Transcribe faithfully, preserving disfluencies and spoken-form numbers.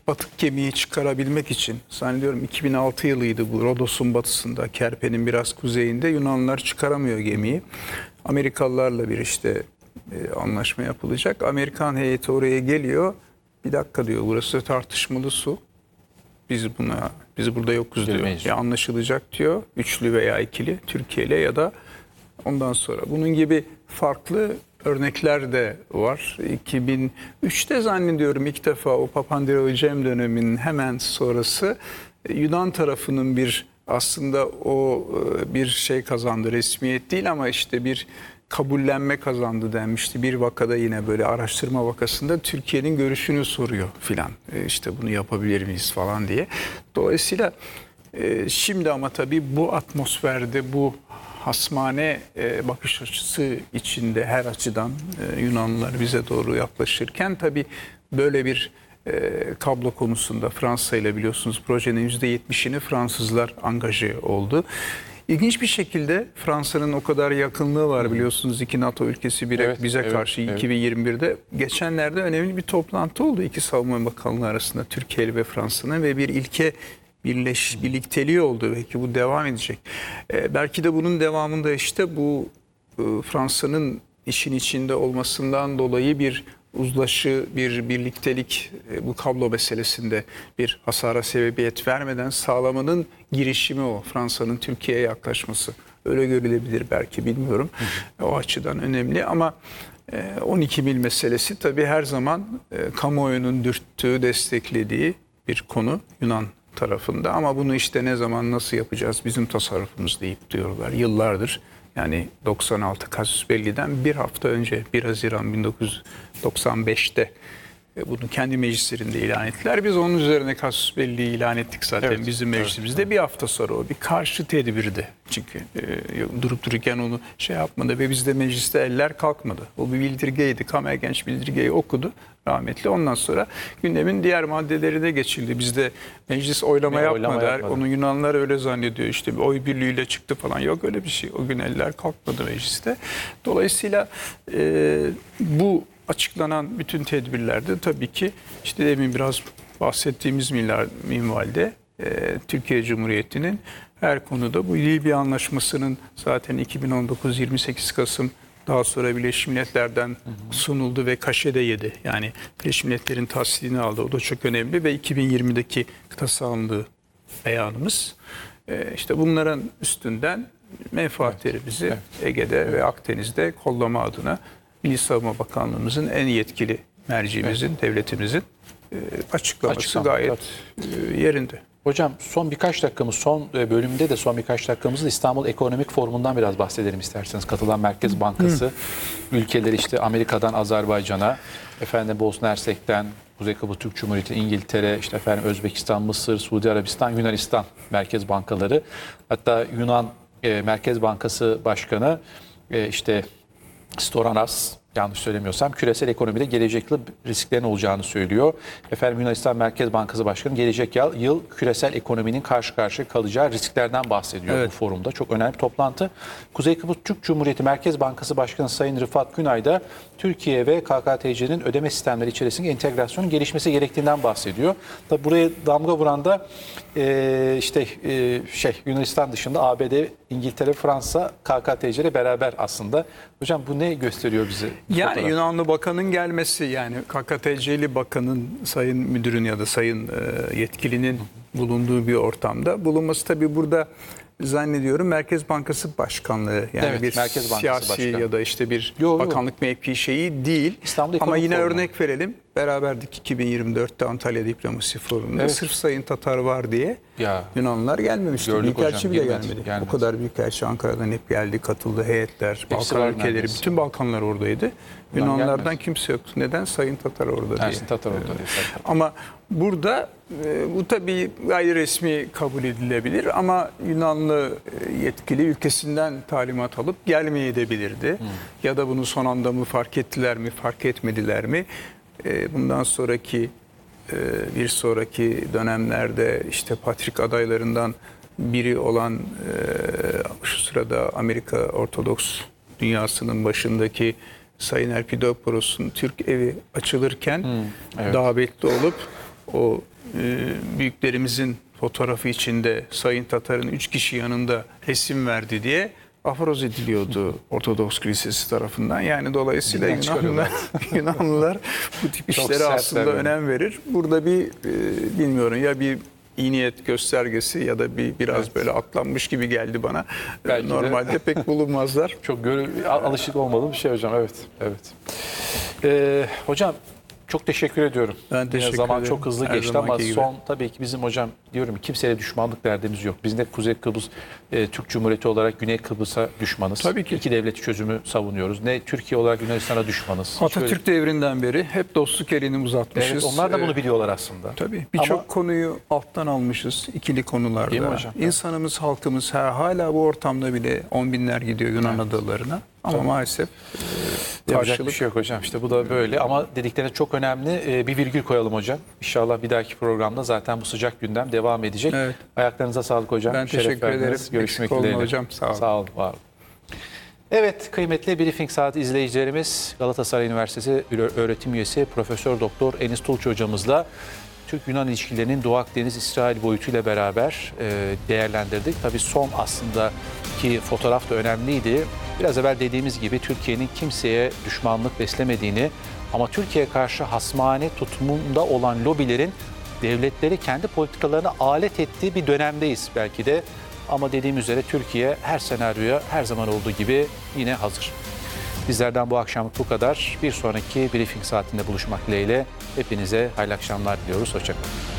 batık gemiyi çıkarabilmek için, zannediyorum iki bin altı yılıydı bu, Rodos'un batısında, Kerpe'nin biraz kuzeyinde Yunanlılar çıkaramıyor gemiyi. Amerikalılarla bir işte e, anlaşma yapılacak. Amerikan heyeti oraya geliyor. Bir dakika diyor, burası tartışmalı su. Biz buna biz burada yokuz diyor. Girmeyiz. Ya anlaşılacak diyor. Üçlü veya ikili Türkiye ile ya da ondan sonra. Bunun gibi farklı örnekler de var. iki bin üçte zannediyorum ilk defa o Papandreou-Cem döneminin hemen sonrası Yunan tarafının bir aslında o bir şey kazandı. Resmiyet değil ama işte bir kabullenme kazandı denmişti. Bir vakada yine böyle araştırma vakasında Türkiye'nin görüşünü soruyor filan. E işte bunu yapabilir miyiz falan diye. Dolayısıyla e, şimdi ama tabii bu atmosferde bu hasmane e, bakış açısı içinde her açıdan e, Yunanlılar bize doğru yaklaşırken tabii böyle bir e, kablo konusunda Fransa ile biliyorsunuz projenin yüzde yetmişini Fransızlar angaje oldu. İlginç bir şekilde Fransa'nın o kadar yakınlığı var biliyorsunuz, iki NATO ülkesi bire, Evet, bize evet, karşı evet. iki bin yirmi birde geçenlerde önemli bir toplantı oldu iki savunma bakanlığı arasında, Türkiye ve Fransa'nın, ve bir ilke birleş birlikteliği oldu. Belki bu devam edecek. Ee, belki de bunun devamında işte bu e, Fransa'nın işin içinde olmasından dolayı bir uzlaşı, bir birliktelik e, bu kablo meselesinde bir hasara sebebiyet vermeden sağlamanın girişimi o. Fransa'nın Türkiye'ye yaklaşması. Öyle görülebilir belki, bilmiyorum. Hı hı. O açıdan önemli ama e, on iki mil meselesi tabii her zaman e, kamuoyunun dürttüğü, desteklediği bir konu Yunan tarafında, ama bunu işte ne zaman nasıl yapacağız, bizim tasarrufumuz deyip diyorlar yıllardır. Yani doksan altı Kasus Belli'den bir hafta önce, bir Haziran bin dokuz yüz doksan beşte bunu kendi meclislerinde ilan ettiler. Biz onun üzerine Kasus Belli'yi ilan ettik zaten, evet, bizim meclisimizde. Evet. Bir hafta sonra o bir karşı tedbirdi. Çünkü e, durup dururken onu şey yapmadı ve bizde mecliste eller kalkmadı. O bir bildirgeydi. Kamer Genç bildirgeyi okudu rahmetli. Ondan sonra gündemin diğer maddelerine geçildi. Bizde meclis oylama Ve yapmadı. oylama yapmadı. Onu Yunanlar öyle zannediyor. İşte bir oy birliğiyle çıktı falan. Yok öyle bir şey. O gün eller kalkmadı mecliste. Dolayısıyla e, bu açıklanan bütün tedbirlerde tabii ki işte demin biraz bahsettiğimiz minvalde e, Türkiye Cumhuriyeti'nin her konuda bu Libya Anlaşması'nın zaten iki bin on dokuz yirmi sekiz Kasım daha sonra Birleşmiş Milletler'den sunuldu ve kaşe de yedi. Yani Birleşmiş Milletler'in tasdikini aldı. O da çok önemli ve iki bin yirmideki kıta sahanlığı beyanımız. E, işte bunların üstünden menfaatlerimizi evet. Evet. Ege'de evet. ve Akdeniz'de kollama adına Milli Savunma Bakanlığımızın en yetkili mercimizin, evet. devletimizin e, açıklaması Açıklam, gayet evet. yerinde. Hocam son birkaç dakikamız, son bölümde de son birkaç dakikamızda İstanbul Ekonomik Forumu'ndan biraz bahsedelim isterseniz. Katılan Merkez Bankası, Hı. ülkeleri işte Amerika'dan Azerbaycan'a, efendim Bosna Hersek'ten Kuzey Kıbrıs Türk Cumhuriyeti, İngiltere, işte efendim Özbekistan, Mısır, Suudi Arabistan, Yunanistan Merkez Bankaları. Hatta Yunan e, Merkez Bankası Başkanı e, işte Storanas, yanlış söylemiyorsam, küresel ekonomide gelecek yıl risklerin olacağını söylüyor. Efendim Yunanistan Merkez Bankası Başkanı gelecek yıl, yıl küresel ekonominin karşı karşıya kalacağı risklerden bahsediyor evet. bu forumda. Çok önemli bir toplantı. Kuzey Kıbrıs Türk Cumhuriyeti Merkez Bankası Başkanı Sayın Rıfat Günay da Türkiye ve K K T C'nin ödeme sistemleri içerisinde entegrasyonun gelişmesi gerektiğinden bahsediyor. Tabi buraya damga vuran da e, işte e, şey Yunanistan dışında A B D, İngiltere, Fransa, K K T C ile beraber aslında. Hocam bu ne gösteriyor bize? Yani fotoğraf? Yunanlı bakanın gelmesi, yani K K T C'li bakanın, sayın müdürün ya da sayın e, yetkilinin bulunduğu bir ortamda bulunması tabii burada zannediyorum Merkez Bankası Başkanlığı, yani evet, bir Merkez Bankası siyasi Başkanı. ya da işte bir yo, bakanlık yo. mevki şeyi değil. İstanbul Ama yine Forumu. örnek verelim. Beraberdik iki bin yirmi dörtte Antalya Diplomasi Forumu'nda. Evet. Sırf Sayın Tatar var diye ya. Yunanlılar gelmemişti. Büyükelçi bile gelmedi. gelmedi. O kadar büyükelçi Ankara'dan hep geldi, katıldı, heyetler, Hepsi Balkan ülkeleri, neredeyse. bütün Balkanlar oradaydı. Yunan Yunanlardan gelmez. kimse yoktu. Neden? Sayın Tatar orada diye. Ersin Tatar orada diye. Ama burada e, bu tabii gayri resmi kabul edilebilir ama Yunanlı e, yetkili ülkesinden talimat alıp gelmeyebilirdi. Hmm. Ya da bunu son anda mı fark ettiler mi, fark etmediler mi? E, bundan sonraki e, bir sonraki dönemlerde işte Patrik adaylarından biri olan e, şu sırada Amerika Ortodoks dünyasının başındaki Sayın Elpidoporos'un Türk evi açılırken hmm, evet. davetli olup o e, büyüklerimizin fotoğrafı içinde Sayın Tatar'ın üç kişi yanında resim verdi diye aforoz ediliyordu Ortodoks Kilisesi tarafından. Yani dolayısıyla Dinden Yunanlılar, Yunanlılar bu tip Çok işlere sert aslında tabii. önem verir. Burada bir e, bilmiyorum ya bir iyi niyet göstergesi ya da bir biraz Evet. böyle atlanmış gibi geldi bana. Belki de. Normalde pek bulunmazlar. Çok görü- alışık olmadığım bir şey hocam. Evet, evet. Ee, hocam çok teşekkür ediyorum. Ben Yine teşekkür zaman ederim. çok hızlı Her geçti ama zamanki gibi. son tabii ki bizim hocam diyorum ki kimseyle düşmanlık derdimiz yok. Biz de Kuzey Kıbrıs e, Türk Cumhuriyeti olarak Güney Kıbrıs'a düşmanız. Tabii ki. İki devlet çözümü savunuyoruz. Ne Türkiye olarak Yunanistan'a düşmanız. Atatürk devrinden beri hep dostluk elini uzatmışız. Evet, onlar da bunu Ee, biliyorlar aslında. Tabii birçok Ama- konuyu alttan almışız ikili konularda. Değil mi hocam? İnsanımız, halkımız ha, hala bu ortamda bile on binler gidiyor Yunan adalarına. Ama Tabii. maalesef e, Yapacak bir karşılık şey yok hocam. İşte bu da böyle ama dediklerine çok önemli. Ee, bir virgül koyalım hocam. İnşallah bir dahaki programda zaten bu sıcak gündem devam edecek. Evet. Ayaklarınıza sağlık hocam. Ben Şeref teşekkür verdiniz. ederim. Görüşmek Eksik olma dileğiyle. hocam. Sağ olun. Sağ olun. Var olun. Evet kıymetli Briefing Saat izleyicilerimiz Galatasaray Üniversitesi öğretim üyesi Profesör Doktor Enis Tulç hocamızla Türk-Yunan ilişkilerinin Doğu Akdeniz-İsrail boyutuyla beraber e, değerlendirdik. Tabii son aslında ki fotoğraf da önemliydi. Biraz evvel dediğimiz gibi Türkiye'nin kimseye düşmanlık beslemediğini ama Türkiye'ye karşı hasmane tutumunda olan lobilerin devletleri kendi politikalarına alet ettiği bir dönemdeyiz belki de. Ama dediğim üzere Türkiye her senaryoya her zaman olduğu gibi yine hazır. Bizlerden bu akşamlık bu kadar. Bir sonraki briefing saatinde buluşmak dileğiyle hepinize hayırlı akşamlar diliyoruz. Hoşçakalın.